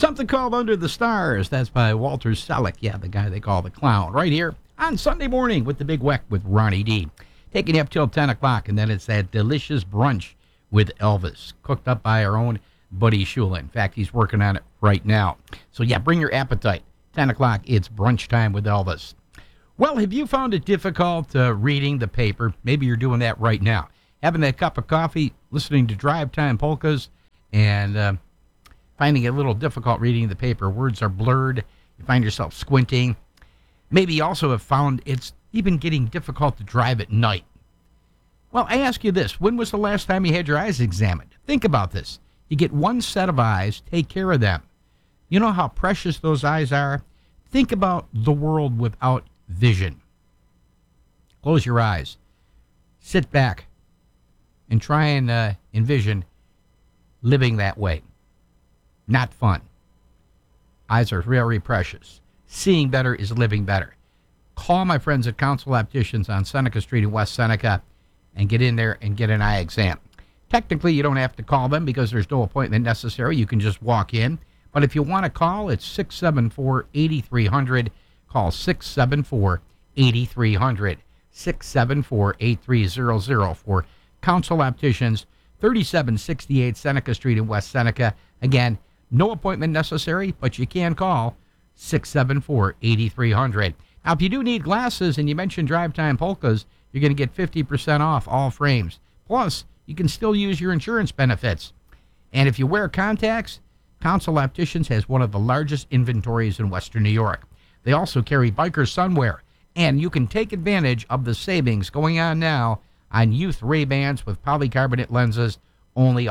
Something called Under the Stars. That's by Walter Selleck. Yeah, the guy they call the clown. Right here on Sunday morning with the Big Weck with Ronnie D. Taking you up till 10 o'clock, and then it's that delicious brunch with Elvis, cooked up by our own Buddy Shula. In fact, he's working on it right now. So, yeah, bring your appetite. 10 o'clock, it's brunch time with Elvis. Well, have you found it difficult reading the paper? Maybe you're doing that right now. Having that cup of coffee, listening to Drive Time Polkas, and finding it a little difficult reading the paper. Words are blurred. You find yourself squinting. Maybe you also have found it's even getting difficult to drive at night. Well, I ask you this. When was the last time you had your eyes examined? Think about this. You get one set of eyes. Take care of them. You know how precious those eyes are? Think about the world without vision. Close your eyes. Sit back and try and envision living that way. Not fun. Eyes are very precious. Seeing better is living better. Call my friends at Council Opticians on Seneca Street in West Seneca and get in there and get an eye exam. Technically, you don't have to call them because there's no appointment necessary. You can just walk in. But if you want to call, it's 674-8300. Call 674-8300. 674-8300 for Council Opticians, 3768 Seneca Street in West Seneca. Again, no appointment necessary, but you can call 674-8300. Now, if you do need glasses and you mentioned Drive Time Polkas, you're going to get 50% off all frames. Plus, you can still use your insurance benefits. And if you wear contacts, Council Opticians has one of the largest inventories in Western New York. They also carry biker sunwear, and you can take advantage of the savings going on now on youth Ray-Bans with polycarbonate lenses, only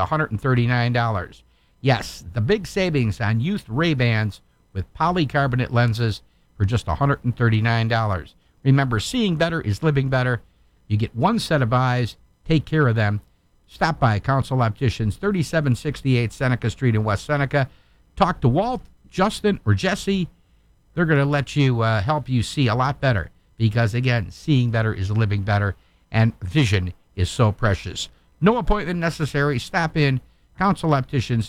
$139. Yes, the big savings on youth Ray-Bans with polycarbonate lenses for just $139. Remember, seeing better is living better. You get one set of eyes. Take care of them. Stop by Council Opticians, 3768 Seneca Street in West Seneca. Talk to Walt, Justin, or Jesse. They're going to let you help you see a lot better because, again, seeing better is living better, and vision is so precious. No appointment necessary. Stop in. Council Opticians,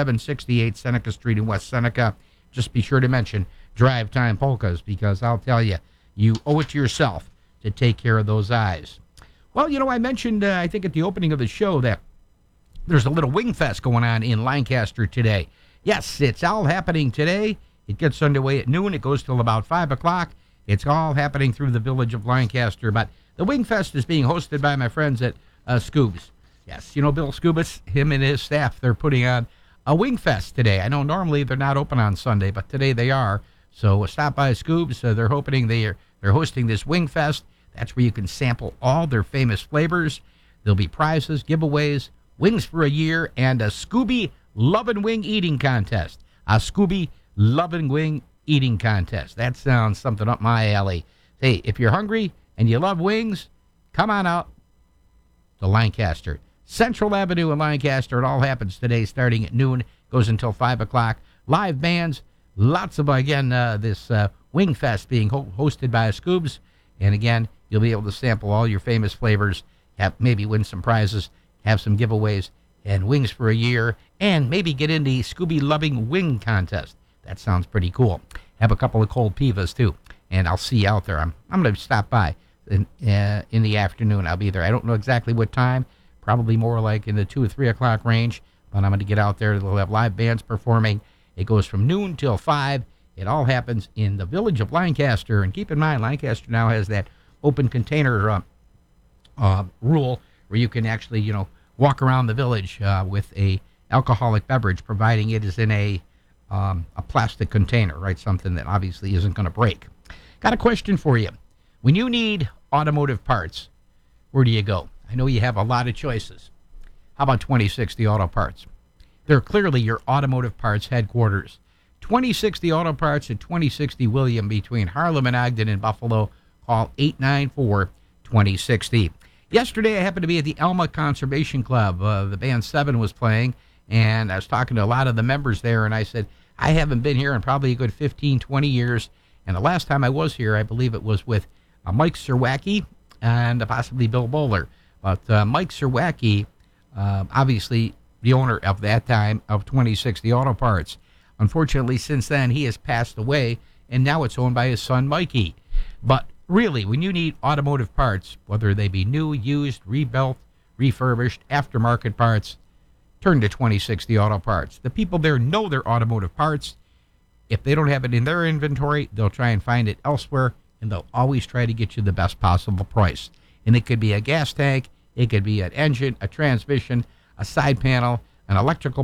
3768 Seneca Street in West Seneca. Just be sure to mention Drive Time Polkas because I'll tell you, you owe it to yourself to take care of those eyes. Well, you know, I mentioned, I think at the opening of the show that there's a little Wing Fest going on in Lancaster today. Yes, it's all happening today. It gets underway at noon. It goes till about 5 o'clock. It's all happening through the village of Lancaster. But the Wing Fest is being hosted by my friends at Scoobs. Yes, you know Bill Scubas, him and his staff, they're putting on a Wing Fest today. I know normally they're not open on Sunday, but today they are. So stop by Scoobs. They're hosting this Wing Fest. That's where you can sample all their famous flavors. There'll be prizes, giveaways, wings for a year, and a Scooby Love and Wing eating contest. A Scooby Love and Wing eating contest. That sounds something up my alley. Hey, if you're hungry and you love wings, come on out to Lancaster. Central Avenue in Lancaster. It all happens today starting at noon. Goes until 5 o'clock. Live bands. Lots of, again, this Wing Fest being hosted by Scoobs. And again, you'll be able to sample all your famous flavors, maybe win some prizes, have some giveaways, and wings for a year, and maybe get in the Scooby Loving Wing contest. That sounds pretty cool. Have a couple of cold pivas, too. And I'll see you out there. I'm going to stop by in the afternoon. I'll be there. I don't know exactly what time. Probably more like in the 2 or 3 o'clock range. But I'm going to get out there. They'll have live bands performing. It goes from noon till 5. It all happens in the village of Lancaster. And keep in mind, Lancaster now has that open container rule where you can actually, you know, walk around the village with a alcoholic beverage, providing it is in a plastic container, right? Something that obviously isn't going to break. Got a question for you. When you need automotive parts, where do you go? I know you have a lot of choices. How about 2060 Auto Parts? They're clearly your automotive parts headquarters. 2060 Auto Parts at 2060 William between Harlem and Ogden in Buffalo. Call 894-2060. Yesterday, I happened to be at the Alma Conservation Club. The band 7 was playing, and I was talking to a lot of the members there, and I said, I haven't been here in probably a good 15, 20 years, and the last time I was here, I believe it was with Mike Serwacki and possibly Bill Bowler. But Mike Serwacki, obviously the owner of that time of 2060 Auto Parts. Unfortunately, since then, he has passed away, and now it's owned by his son, Mikey. But really, when you need automotive parts, whether they be new, used, rebuilt, refurbished, aftermarket parts, turn to 2060 Auto Parts. The people there know their automotive parts. If they don't have it in their inventory, they'll try and find it elsewhere, and they'll always try to get you the best possible price. And it could be a gas tank, it could be an engine, a transmission, a side panel, an electrical